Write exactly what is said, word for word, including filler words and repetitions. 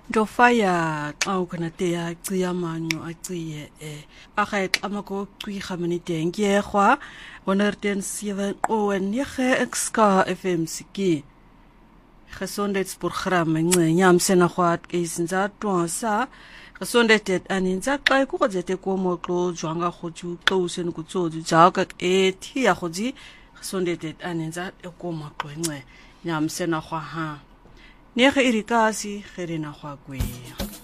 Ndofaya xa ukhanateya aciya mancu aciye eh akhaixama ko qwiga minute ngiyegwa honderd sewe qowen nege xka F M siki gesondheidsprogram ncenya na kwat izinza twasa gesondheid aninza xa kugodzete ko motlo jwanga khoju xose nkutsodu jaka ethi ya khoji gesondheid aninza ko maqwence nyamse na kwa ha nege irikasi gerena kwa kwe